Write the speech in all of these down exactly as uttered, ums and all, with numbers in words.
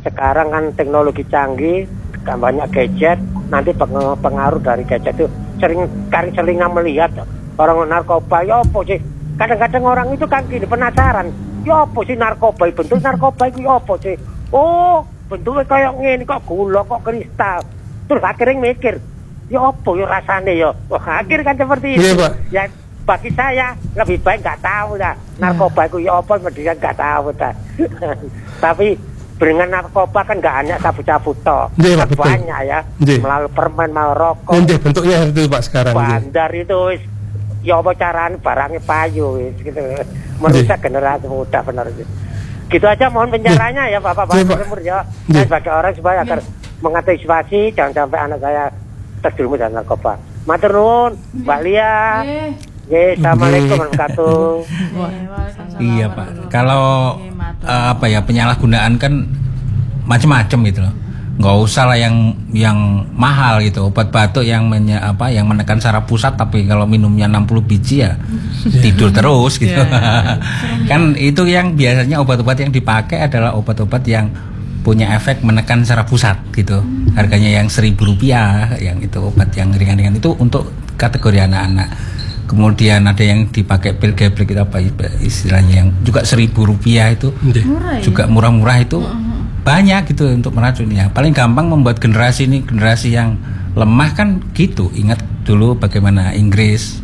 sekarang kan teknologi canggih, kan banyak gadget, nanti pengaruh dari gadget itu sering kali selingan melihat orang narkoba, ya apa sih? Kadang-kadang orang itu kan gini penasaran, ya apa sih narkoba? Bentuk narkoba itu ya apa sih? Oh, bentuknya kayak gini, kok gula, kok kristal. Terus akhirnya mikir, ya apa ya rasanya ya? Wah, akhir kan seperti itu. Iya, Pak. Ya bagi saya lebih baik nggak tahu lah narkoba itu ya apa, mendingan nggak tahu dah. Tapi dengan narkoba kan nggak hanya sabu-sabu toh, Iya, kan betul. banyak ya, Iya. melalui permen, melalui rokok, Iya, bentuknya itu Pak sekarang. Iya. bandar itu wis, ya apa caranya barangnya payu wis, gitu. Merusak generasi muda benar itu. Gitu aja, mohon penjaraannya ya Bapak-bapak Iya, Pak. Gubernur ya. Iya. Saya sebagai orang supaya agar mengantisipasi jangan sampai anak saya terjerumus dalam narkoba. Matur nuwun, Mbak Lia. Nggih, assalamualaikum warahmatullahi wabarakatuh. Iya Pak, kalau uh, apa ya penyalahgunaan kan macam-macam gitu loh. Nggak usah lah yang yang mahal gitu, obat batuk yang menye, apa yang menekan saraf pusat, tapi kalau minumnya enam puluh biji ya tidur terus gitu. Kan itu yang biasanya obat-obat yang dipakai adalah obat-obat yang punya efek menekan saraf pusat gitu. Harganya yang seribu rupiah, yang itu obat yang ringan-ringan itu untuk kategori anak-anak. Kemudian ada yang dipakai pil geblek itu apa istilahnya yang juga seribu rupiah itu Murah ya? juga murah-murah itu banyak gitu untuk meracuni ya. Paling gampang membuat generasi ini generasi yang lemah kan gitu. Ingat dulu bagaimana Inggris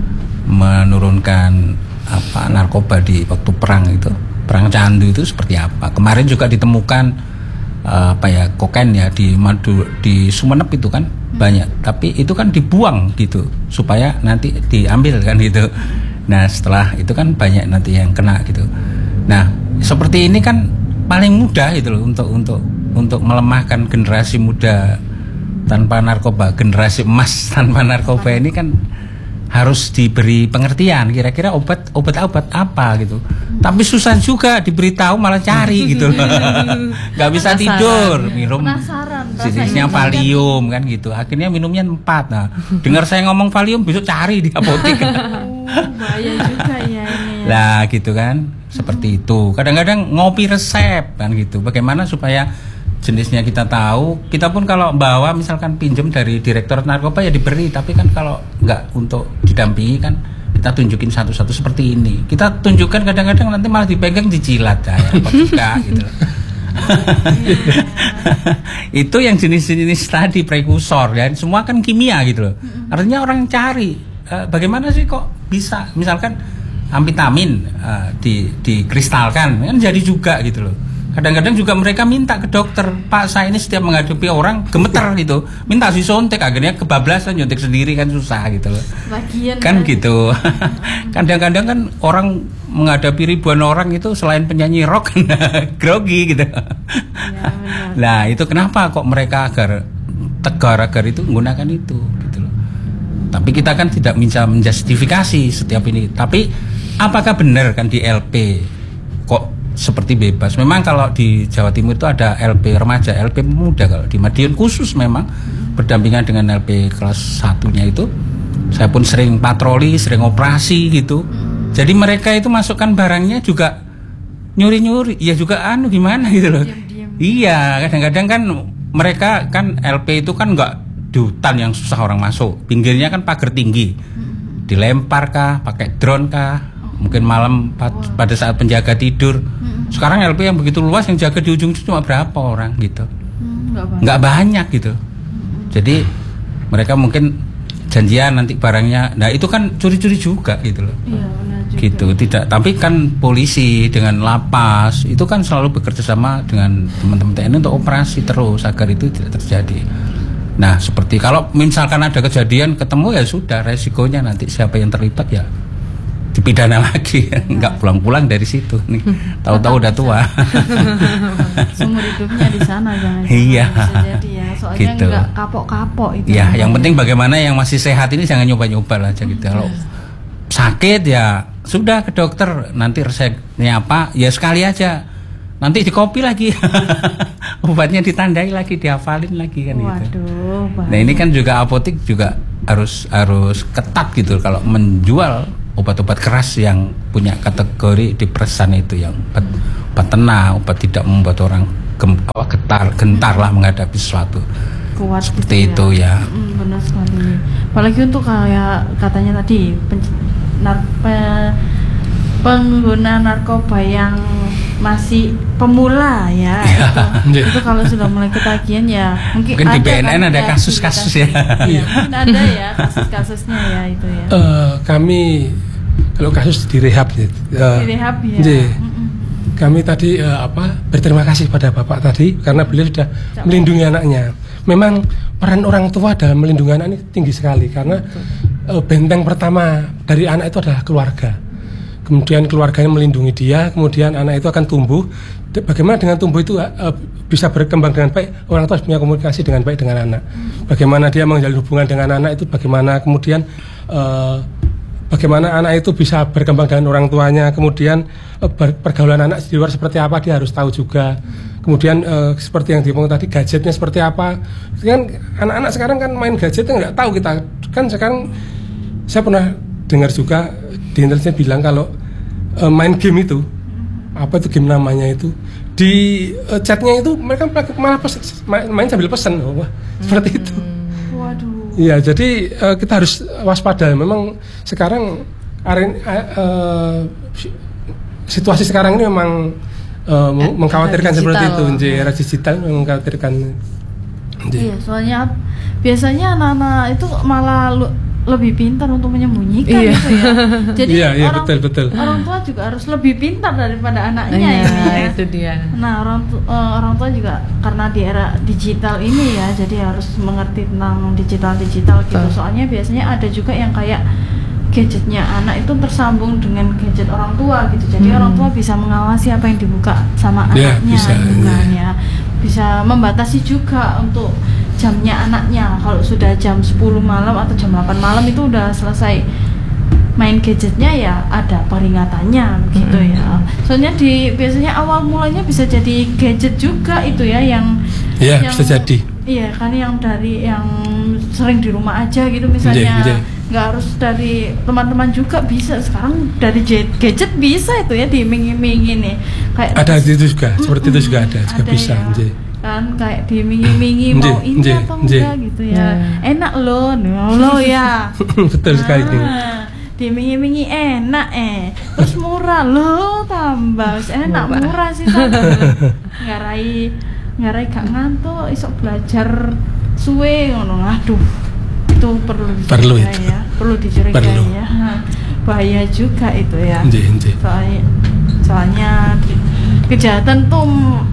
menurunkan apa narkoba di waktu perang itu, perang candu itu seperti apa. Kemarin juga ditemukan uh, apa ya kokain ya di Madu di Sumenep itu kan banyak, tapi itu kan dibuang gitu supaya nanti diambil kan gitu. Nah setelah itu kan banyak nanti yang kena gitu. Nah seperti ini kan paling mudah gitu loh untuk untuk untuk melemahkan generasi muda tanpa narkoba, generasi emas tanpa narkoba ini kan harus diberi pengertian kira-kira obat obat obat apa gitu. Tapi susah juga diberitahu malah cari gitu loh. Nggak bisa tidur minum jenisnya Valium kan gitu. Akhirnya minumnya empat. Nah, dengar saya ngomong Valium besok cari di apotek. Bahaya juga ya ini. Lah gitu kan. Seperti itu. Kadang-kadang ngopi resep kan gitu. Bagaimana supaya jenisnya kita tahu. Kita pun kalau bawa misalkan pinjam dari direktur narkoba ya diberi, tapi kan kalau nggak untuk didampingi kan kita tunjukin satu-satu seperti ini. Kita tunjukkan kadang-kadang nanti malah dipegang dijilat ya, apa juga gitu. Itu yang jenis-jenis tadi prekursor ya, semua kan kimia gitu loh. Artinya orang cari uh, bagaimana sih kok bisa misalkan amfetamin uh, di dikristalkan kan jadi juga gitu loh. Kadang-kadang juga mereka minta ke dokter, Pak saya ini setiap menghadapi orang gemeter gitu, minta disontek, akhirnya kebablasan nyontek sendiri kan susah gitu loh. Bagian Kan gitu. Kadang-kadang kan orang menghadapi ribuan orang itu selain penyanyi rock grogi gitu. Ya, Nah itu kenapa kok mereka agar tegar agar itu menggunakan itu gitu loh. Tapi kita kan tidak bisa menjustifikasi setiap ini. Tapi apakah benar kan di L P kok seperti bebas? Memang kalau di Jawa Timur itu ada L P remaja, L P muda. Kalau di Madiun khusus memang berdampingan dengan L P kelas satunya itu. Saya pun sering patroli, sering operasi gitu. Jadi mereka itu masukkan barangnya juga nyuri-nyuri. Ya juga anu gimana gitu loh. Diam-diam. Iya, kadang-kadang kan mereka kan L P itu kan nggak di hutan yang susah orang masuk. Pinggirnya kan pagar tinggi. Dilempar kah, pakai drone kah? Mungkin malam pada saat penjaga tidur. Sekarang L P yang begitu luas yang jaga di ujung itu cuma berapa orang gitu. Hmm, nggak banyak gitu. Jadi mereka mungkin janjian nanti barangnya. Nah itu kan curi-curi juga gitu loh. Iya, benar juga. Gitu tidak. Tapi kan polisi dengan lapas itu kan selalu bekerja sama dengan teman-teman T N I untuk operasi terus agar itu tidak terjadi. Nah seperti kalau misalkan ada kejadian ketemu ya sudah resikonya nanti siapa yang terlibat ya dipidana lagi, nggak pulang-pulang dari situ nih, tahu-tahu udah tua. Seumur hidupnya di sana jangan. Iya. Bisa jadi ya, soalnya Gitu. nggak kapok-kapok itu. Ya, yang penting bagaimana yang masih sehat ini jangan nyoba-nyoba aja gitu. Kalau sakit ya sudah ke dokter, nanti resepnya apa ya sekali aja, nanti dikopi lagi, obatnya ditandai lagi, dihafalin lagi kan gitu. Waduh, bahaya. Nah ini kan juga apotek juga harus harus ketat gitu kalau menjual obat-obat keras yang punya kategori dipresan itu yang obat, obat tenang, obat tidak membuat orang gem, apa, getar gentar lah menghadapi sesuatu. Kuat Seperti gitu itu ya. Mm, benar sekali. Apalagi untuk kayak katanya tadi pen, nar, pe, pengguna narkoba yang masih pemula ya, itu, itu kalau sudah mulai ketagihan ya mungkin, mungkin di B N N kan, ada kasus-kasus ya. Iya, mungkin ada ya kasus-kasusnya ya itu ya. Uh, kami kalau kasus di rehab ya. Uh, di rehab ya. Di, kami tadi uh, apa berterima kasih pada Bapak tadi karena beliau sudah Cak melindungi anaknya. Memang peran orang tua dalam melindungi anak ini tinggi sekali karena uh, benteng pertama dari anak itu adalah keluarga. Kemudian keluarganya melindungi dia, kemudian anak itu akan tumbuh. Bagaimana dengan tumbuh itu uh, bisa berkembang dengan baik, orang tua harus punya komunikasi dengan baik dengan anak. Bagaimana dia menjalin hubungan dengan anak itu, bagaimana kemudian uh, bagaimana anak itu bisa berkembang dengan orang tuanya, kemudian uh, pergaulan anak di luar seperti apa dia harus tahu juga. Kemudian uh, seperti yang diomong tadi, gadgetnya seperti apa. Kan anak-anak sekarang kan main gadgetnya nggak tahu kita. Kan sekarang saya pernah dengar juga di intelijen bilang kalau uh, main game itu, apa itu game namanya itu, di uh, chatnya itu mereka malah pesen, main, main sambil pesan, oh, wah, hmm. seperti itu. Waduh. Iya, jadi uh, kita harus waspada. Memang sekarang aren, uh, uh, situasi sekarang ini memang uh, eh, mengkhawatirkan seperti itu, Nji, era digital mengkhawatirkan. Nji. Iya, soalnya biasanya anak-anak itu malah lu, lebih pintar untuk menyembunyikan iya. gitu ya. Jadi iya, iya, orang, betul, betul. orang tua juga harus lebih pintar daripada anaknya iya, ini ya. Itu dia. Nah, orang tu, uh, orang tua juga karena di era digital ini ya, jadi harus mengerti tentang digital-digital gitu. Oh. Soalnya biasanya ada juga yang kayak gadgetnya anak itu tersambung dengan gadget orang tua gitu. Jadi hmm. orang tua bisa mengawasi apa yang dibuka sama ya, anaknya bisa, gitu kan ya. ya. Bisa membatasi juga untuk jamnya anaknya. Kalau sudah jam sepuluh malam atau jam delapan malam itu udah selesai main gadgetnya ya ada peringatannya gitu hmm. ya. Soalnya di biasanya awal mulanya bisa jadi gadget juga itu ya yang ya, yang, bisa jadi. Iya kan yang dari yang sering di rumah aja gitu misalnya. Nggak yeah, harus dari teman-teman juga bisa. Sekarang dari gadget bisa itu ya diiming-imingi nih. Kayak ada itu juga, mm, seperti itu juga ada, juga ada bisa. Ya. Kan kayak diiming-imingi mau ini nje, atau nje. enggak gitu ya. Yeah. Enak loh, lo ya. Betul sekali. Nah, diiming-imingi enak eh. Terus murah loh tambah. Enak murah sih tadi. Ngarai ngarai gak ngantuk, isok belajar suwe ngono. Aduh. Itu perlu perlu itu. ya, perlu dicurigai perlu. ya. Nah, bahaya juga itu ya. Nje, nje. Soalnya soalnya kejahatan tuh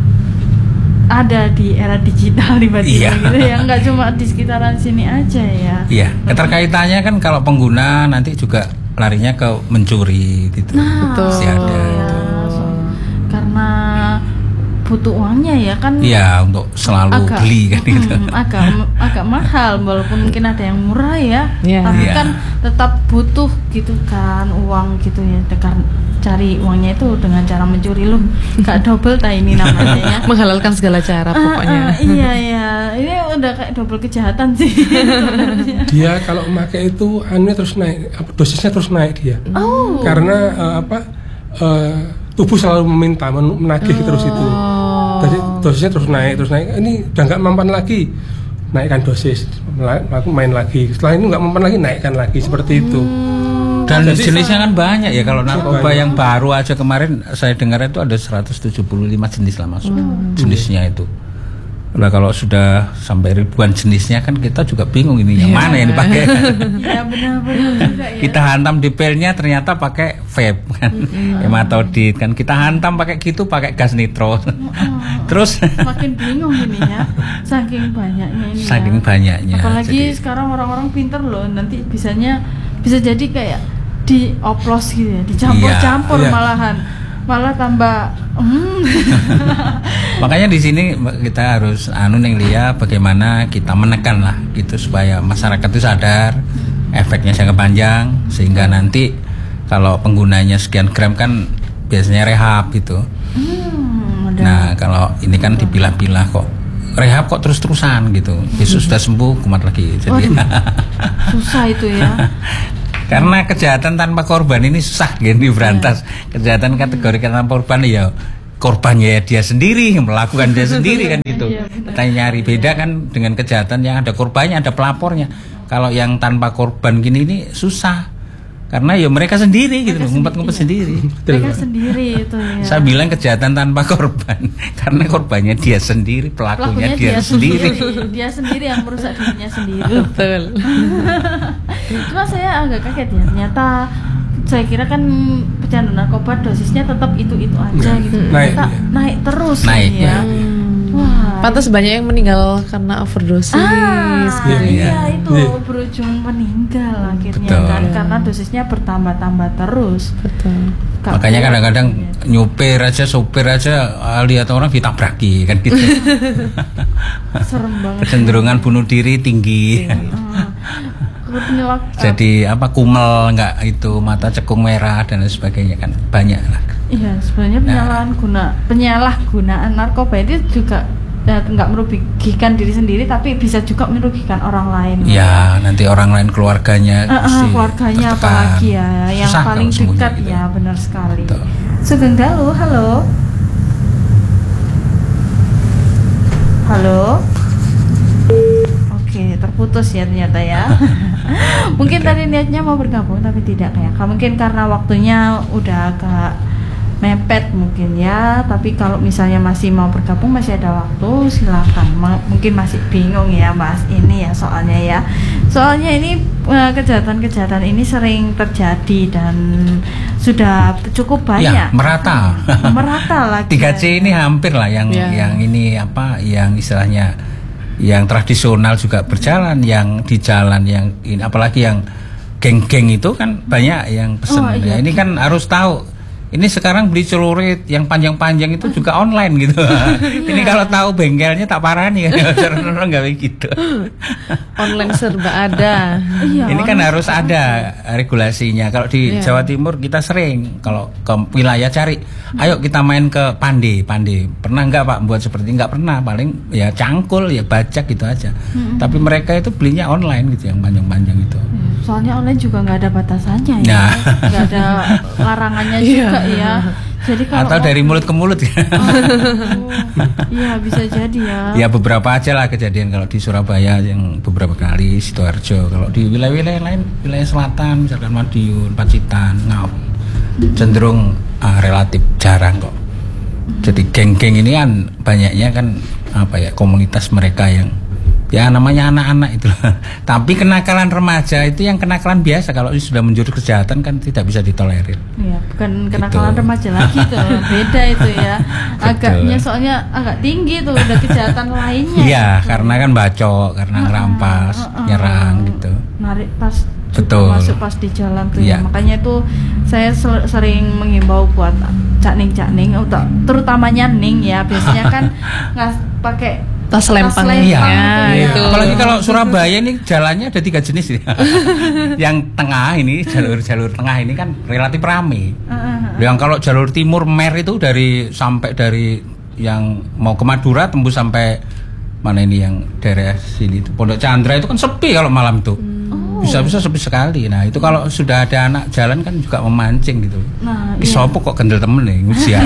ada di era digital tiba-tiba iya. gitu ya, nggak cuma di sekitaran sini aja ya. Iya, keterkaitannya kan kalau pengguna nanti juga larinya ke mencuri gitu. Nah, betul. Masih ada. Ya, so, karena butuh uangnya ya kan. Iya, untuk selalu agak, beli kan gitu. Hmm, agak agak mahal walaupun mungkin ada yang murah ya. Yeah. Tapi yeah. kan tetap butuh gitu kan uang gitu ya. Karena cari uangnya itu dengan cara mencuri lu gak double tak ini namanya ya. Menghalalkan segala cara pokoknya. Uh, uh, iya iya, ini udah kayak double kejahatan sih. Dia kalau memakai itu anunya terus naik, dosisnya terus naik dia. Oh. Karena uh, apa? Uh, tubuh selalu meminta menagih oh. terus itu. Jadi dosisnya terus naik terus naik. Ini udah nggak mempan lagi, naikkan dosis, main lagi. Setelah ini nggak mempan lagi, naikkan lagi seperti itu. Dan jadi, jenisnya kan banyak ya. Kalau narkoba yang baru aja kemarin saya dengar itu ada seratus tujuh puluh lima jenis lah masuk hmm. jenisnya itu. Lah kalau sudah sampai ribuan jenisnya kan kita juga bingung ini yang yeah. mana yang dipakai. Ya benar-benar juga ya. Kita hantam di pilnya ternyata pakai vape kan, mm-hmm. hematodit kan. Kita hantam pakai gitu pakai gas nitro. Mm-hmm. Terus makin bingung ini ya. Saking banyaknya ini. Saking ya. banyaknya. Apalagi jadi, sekarang orang-orang pinter loh. Nanti bisanya bisa jadi kayak dioplos gitu ya, dicampur-campur iya, iya. malahan. Malah tambah hmm. Makanya di sini kita harus anu neng Lia bagaimana kita menekan lah gitu supaya masyarakat itu sadar efeknya jangka panjang sehingga nanti kalau penggunanya sekian gram kan biasanya rehab gitu. Hmm, nah kalau ini kan dipilah-pilah kok rehab kok terus-terusan gitu. Besok sudah sembuh kumat lagi. Jadi susah itu ya. Karena kejahatan tanpa korban ini susah gini berantas. Kejahatan kategori tanpa korban ya korbannya ya dia sendiri, melakukan dia sendiri kan gitu. Iya, benar. Kita nyari beda kan dengan kejahatan yang ada korbannya, ada pelapornya. Kalau yang tanpa korban gini ini susah. Karena ya mereka sendiri gitu, ngumpet-ngumpet sendiri. Mereka sendiri itu ya. Saya bilang kejahatan tanpa korban karena korbannya dia sendiri, pelakunya, Pelakunya dia, dia sendiri. Dia sendiri yang merusak dirinya sendiri. Betul. Cuma saya agak kaget ya, ternyata saya kira kan pecandu narkoba dosisnya tetap itu-itu aja gitu. Naik, Ternyata iya. naik terus Naik, ya. Wah. Pantas banyak yang meninggal karena overdosis. Ah, gitu. iya, Iya. itu Iya. berujung meninggal akhirnya Betul. kan karena dosisnya bertambah-tambah terus. Betul. Gak Makanya kuat kadang-kadang gitu. nyupir aja, sopir aja ah, lihat orang ditabraki kan gitu. Serem banget. Kecenderungan bunuh diri tinggi. Ah. Terus penyelak, Jadi apa kumel nggak itu mata cekung merah dan lain sebagainya kan banyak lah. iya sebenarnya penyalahan guna penyalahgunaan narkoba itu juga eh, nggak merugikan diri sendiri tapi bisa juga merugikan orang lain. Ya nanti orang lain keluarganya, Eh, eh, pasti keluarganya tertekan. apalagi ya yang Susah paling kalau semuanya dekat gitu. ya benar sekali. Betul. Sugeng Dalu, halo. Halo. Oke, terputus ya ternyata ya. Mungkin tadi niatnya mau bergabung tapi tidak kayak. Mungkin karena waktunya udah agak mepet mungkin ya. Tapi kalau misalnya masih mau bergabung masih ada waktu, silakan. Ma- Mungkin masih bingung ya bahas ini ya soalnya ya. Soalnya ini eh, kejahatan-kejahatan ini sering terjadi dan sudah cukup Ya, banyak. merata. Merata lagi. tiga C ini hampir lah yang Ya. yang ini apa yang istilahnya yang tradisional juga berjalan, yang di jalan yang ini apalagi yang geng-geng itu kan banyak yang pesen. Oh, Ya, iya. ini kan harus tahu. Ini sekarang beli celurit yang panjang-panjang itu juga online gitu. Ini kalau tahu bengkelnya tak parani kan orang nggak begitu. Online serba ada. Iya, Ini kan orang- harus ada regulasinya. Kalau di Iya. Jawa Timur kita sering kalau ke wilayah cari, ayo kita main ke Pande, Pande. Pernah nggak Pak buat seperti ini? Nggak pernah, paling ya cangkul, ya bajak gitu aja. Tapi mereka itu belinya online gitu yang panjang-panjang itu. Soalnya online juga nggak ada batasannya ya, Nah. nggak ada larangannya Iya. juga ya. Jadi kalau Atau mau- dari mulut ke mulut ya. Oh, iya bisa jadi ya. Ya beberapa aja lah kejadian kalau di Surabaya yang beberapa kali, Sidoarjo. Kalau di wilayah-wilayah lain, wilayah selatan misalkan Madiun, Pacitan, Ngawi, cenderung ah, relatif jarang kok. Jadi geng-geng ini kan banyaknya kan apa ya komunitas mereka yang ya namanya anak-anak itu. Tapi kenakalan remaja itu yang kenakalan biasa, kalau sudah menjurus kejahatan kan tidak bisa ditolerir. Iya, bukan kenakalan Gitu. remaja lagi tuh, beda itu ya. Agaknya soalnya agak tinggi tuh udah kejahatan lainnya. Iya, gitu. karena kan bacok, karena ngerampas, Uh-uh. nyerang gitu. Narik pas juga Betul. masuk pas di jalan tuh Iya. ya. Makanya itu saya sel- sering menghimbau buat cak-ning-cak-ning, uta- terutamanya Ning ya. Biasanya kan nggak pakai Tas lempang. lempang Iya, tuh ya. itu. Apalagi kalau Surabaya ini jalannya ada tiga jenis ya. Yang tengah ini jalur-jalur tengah ini kan relatif rame. Uh-uh. Yang kalau jalur timur Mer itu dari sampai dari yang mau ke Madura tembus sampai mana ini yang daerah sini itu Pondok Chandra itu kan sepi kalau malam itu. Bisa-bisa sepi sekali. Nah, itu kalau sudah ada anak jalan kan juga memancing gitu. Nah, Ih, iya. sopo kok kendel temen nih usia.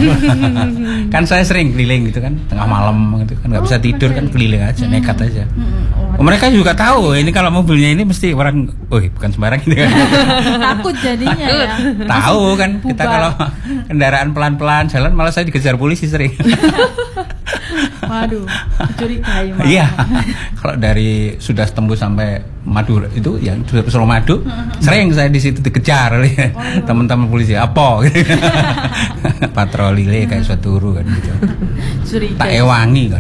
Kan saya sering keliling gitu kan tengah malam gitu kan nggak bisa Oh, tidur kan oke. keliling aja nekat aja. Mm-mm. Oh, Oh, mereka juga tahu ini kalau mobilnya ini mesti orang, oh bukan sembarang gitu kan. takut jadinya ya. Tahu kan kita Bubar. kalau kendaraan pelan-pelan jalan malah saya dikejar polisi sering. Waduh, curigai malah. Iya. Kalau dari sudah tembus sampai Madura itu yang sudah Suramadu, sering saya di situ dikejar oleh teman-teman polisi. Apa gitu. Patroli le kayak suatu turu kan gitu. Curigai. Tak ewangi kan.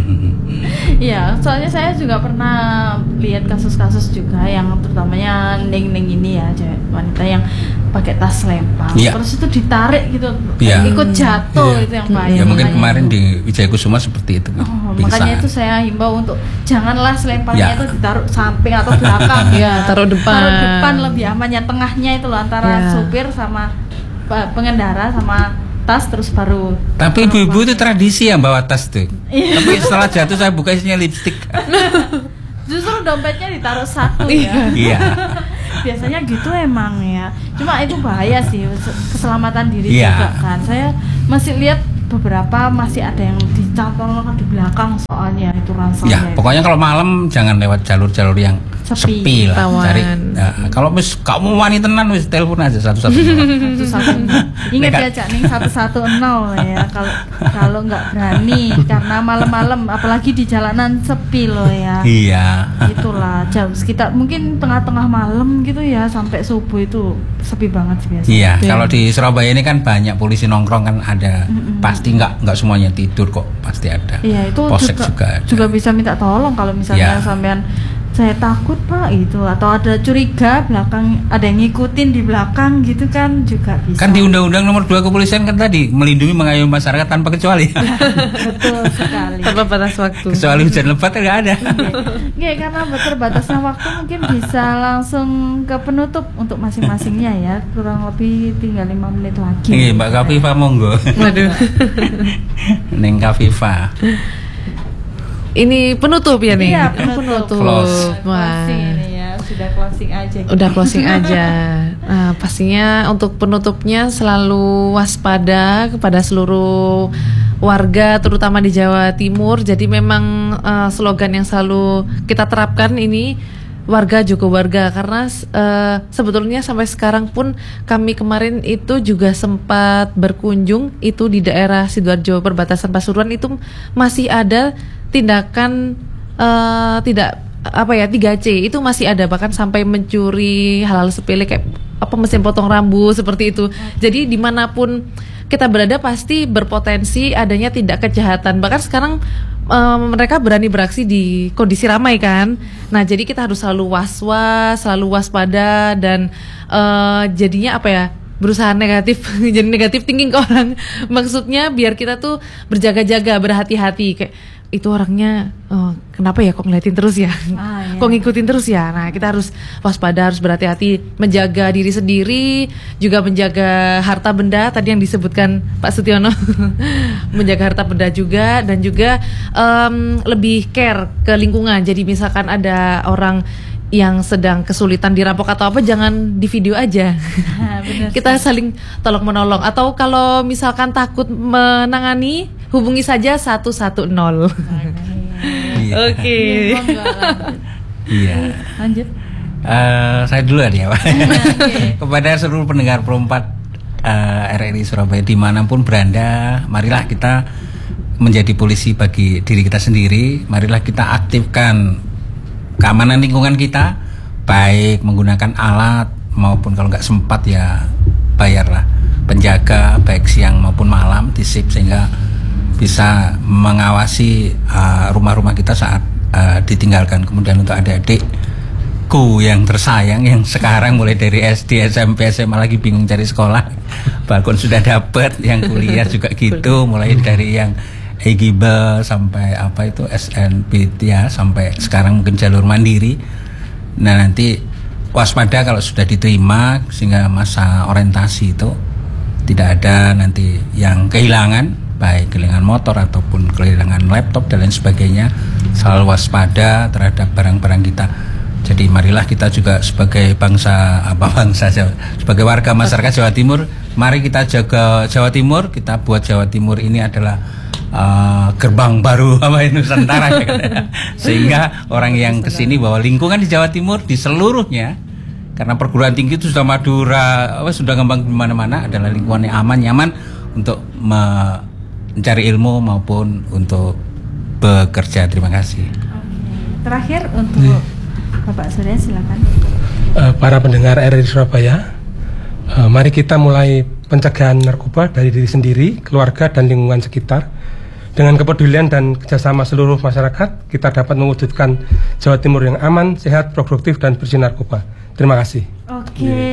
Iya, soalnya saya juga pernah lihat kasus-kasus juga yang terutamanya Ning-Ning ini ya, cewek wanita yang pakai tas lempang, Iya. terus itu ditarik gitu, Iya. ikut jatuh Iya. itu yang bahaya. Ya mungkin makanya kemarin itu. di Wijaya Kusuma seperti itu. Oh, pingsan. makanya itu saya himbau untuk janganlah selempangnya Ya. itu ditaruh samping atau belakang. Iya, taruh depan. Taruh depan lebih aman ya, tengahnya itu loh antara Ya. supir sama eh, pengendara sama tas terus baru. Tapi baru ibu-ibu itu pakai. tradisi yang bawa tas tuh. Iya. Tapi setelah jatuh saya buka isinya lipstik. Justru dompetnya ditaruh satu ya. Iya. Biasanya gitu emang ya. Cuma itu bahaya sih, keselamatan diri Iya. juga kan. Saya masih lihat beberapa masih ada yang dicantol di belakang soalnya itu rasanya. Ya, pokoknya kalau malam jangan lewat jalur-jalur yang sepi, Sepi. lah. Rawan. Cari. Nah, kalau mis kamu wani tenan wis telepon aja satu-satu. Satu-satu. Ingat ya Cak Ning satu satu nol ya kalau kalau nggak berani karena malam-malam apalagi di jalanan sepi loh ya. Iya. Itulah jam sekitar mungkin tengah-tengah malam gitu ya sampai subuh itu sepi banget sih biasanya. Iya, Iya. kalau di Surabaya ini kan banyak polisi nongkrong kan ada. Mm-mm. Pasti nggak nggak semuanya tidur kok, pasti ada. Iya itu Polsek juga juga ada. juga bisa minta tolong kalau misalnya Ya. sampean saya takut pak itu atau ada curiga belakang ada yang ngikutin di belakang gitu kan juga bisa. Kan di Undang-Undang Nomor dua Kepolisian kan tadi melindungi mengayomi masyarakat tanpa kecuali. Betul sekali. Tanpa batas waktu. Kecuali hujan lebat nggak ada. Nggak, karena terbatasnya waktu mungkin bisa langsung ke penutup untuk masing-masingnya ya kurang lebih tinggal lima menit lagi. Iya, Mbak Kafifa monggo. Waduh. Neng Kafifa. Ini penutup ya nih. Iya penutup. Close. Wah. Closing ini ya sudah closing aja. Gitu. Udah closing aja. Nah, pastinya untuk penutupnya selalu waspada kepada seluruh warga terutama di Jawa Timur. Jadi memang uh, slogan yang selalu kita terapkan ini warga juga warga karena uh, sebetulnya sampai sekarang pun kami kemarin itu juga sempat berkunjung itu di daerah Sidoarjo perbatasan Pasuruan itu masih ada tindakan uh, tidak apa ya tiga C itu masih ada bahkan sampai mencuri hal-hal sepele kayak apa mesin potong rambut seperti itu. Jadi dimanapun kita berada pasti berpotensi adanya tindak kejahatan. Bahkan sekarang um, mereka berani beraksi di kondisi ramai kan. Nah jadi kita harus selalu was-was, selalu waspada dan uh, jadinya apa ya berusaha negatif jadi negatif thinking ke orang. Maksudnya biar kita tuh berjaga-jaga, berhati-hati kayak itu orangnya oh, kenapa ya kok ngeliatin terus ya, Ah, iya. kok ngikutin terus ya. Nah kita harus waspada, harus berhati-hati, menjaga diri sendiri, juga menjaga harta benda tadi yang disebutkan Pak Sutiono, menjaga harta benda juga dan juga um, lebih care ke lingkungan. Jadi misalkan ada orang yang sedang kesulitan dirampok atau apa jangan di video aja. Nah, bener Kita saling tolong menolong atau kalau misalkan takut menangani hubungi saja satu satu nol. Iya. Oke. Iya, monggo, lanjut. Iya. Lanjut. Eh, saya duluan ya, Pak. Oke. Kepada seluruh pendengar Pro empat eh, R R I Surabaya dimanapun berada, marilah kita menjadi polisi bagi diri kita sendiri. Marilah kita aktifkan keamanan lingkungan kita, baik menggunakan alat maupun kalau nggak sempat ya bayarlah penjaga baik siang maupun malam disip sehingga bisa mengawasi uh, rumah-rumah kita saat uh, ditinggalkan. Kemudian untuk adik-adikku yang tersayang yang sekarang mulai dari S D, S M P, S M A lagi bingung cari sekolah, bahkan sudah dapat yang kuliah juga gitu, mulai dari yang Egiba sampai apa itu S N B ya sampai sekarang mungkin jalur mandiri. Nah nanti waspada kalau sudah diterima sehingga masa orientasi itu tidak ada nanti yang kehilangan baik kehilangan motor ataupun kehilangan laptop dan lain sebagainya. Selalu waspada terhadap barang-barang kita. Jadi marilah kita juga sebagai bangsa apa bangsa Jawa, sebagai warga masyarakat Jawa Timur, mari kita jaga Jawa Timur, kita buat Jawa Timur ini adalah Uh, gerbang baru apa Nusantara sehingga orang yang kesini bahwa lingkungan di Jawa Timur di seluruhnya karena perguruan tinggi itu sudah Madura apa, sudah ngembang di mana-mana adalah lingkungan yang aman nyaman untuk me- mencari ilmu maupun untuk bekerja. Terima kasih. Oke. Terakhir untuk Bapak Surya silakan. Eh, para pendengar R R I Surabaya, eh, mari kita mulai pencegahan narkoba dari diri sendiri, keluarga dan lingkungan sekitar. Dengan kepedulian dan kerjasama seluruh masyarakat, kita dapat mewujudkan Jawa Timur yang aman, sehat, produktif, dan bersih narkoba. Terima kasih. Oke.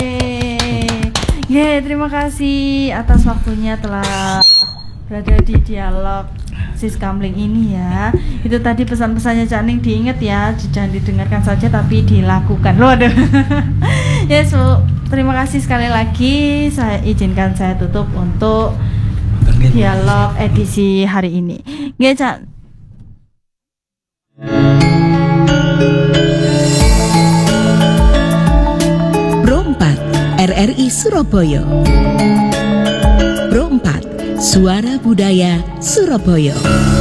Ya, terima kasih atas waktunya telah berada di dialog Sis Kamling ini ya. Itu tadi pesan-pesannya Cak Ning diingat ya, jangan didengarkan saja tapi dilakukan. Loh, aduh. Ya, so, terima kasih sekali lagi. Saya izinkan saya tutup untuk dialog edisi hari ini. Nggih, Cak. Pro empat R R I Surabaya. Pro empat Suara Budaya Surabaya.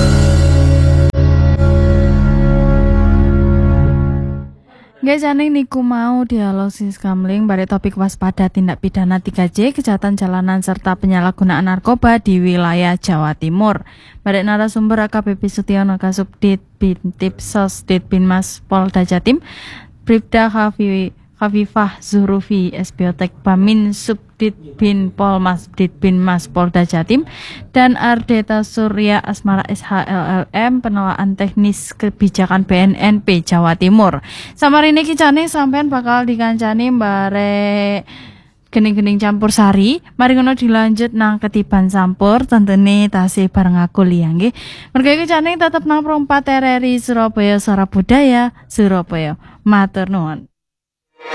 Nggih jane niku mau dialosis kamling bare topik waspada tindak pidana tiga J kejahatan jalanan serta penyalahgunaan narkoba di wilayah Jawa Timur. Bare narasumber A K B P Sutiono Kasubdit Bintipsos Ditbinmas Polda Jatim, Bribda Khafi Khafifah Zuhrufi Esbiotek Bamin Subdit Bin Polmas Ditbinmas Polda Jatim, dan Ardeta Surya Asmara S H L L M Penelaahan Teknis Kebijakan B N N P Jawa Timur. Samarini kicane sampean bakal dikancani bare gening-gening campur sari. Mari ngono dilanjut nang ketiban sampur tentene tasih bareng aku liya nggih. Mergo iki jane tetep nang empat R R I Surabaya Suara Budaya Surabaya. Matur nuwun.